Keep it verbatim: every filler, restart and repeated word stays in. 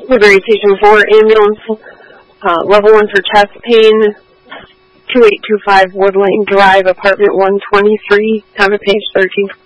Woodbury Station four ambulance, uh, level one for chest pain, two eight two five Wood Lane Drive, apartment one twenty-three, time of page thirteen.